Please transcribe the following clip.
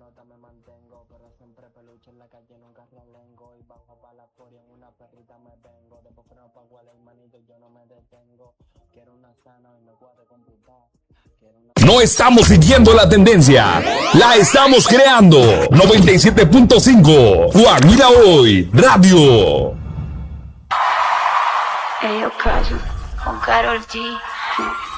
nota me mantengo, pero siempre peluche en la calle, nunca realengo. Y bajo pa' la furia, en una perrita me vengo. Después freno pa' guardar el manito, yo no me detengo. Quiero una sana y me cuadre computar. No estamos siguiendo la tendencia, la estamos creando. 97.5 Guajira Hoy Radio. Yo callo con Karol G.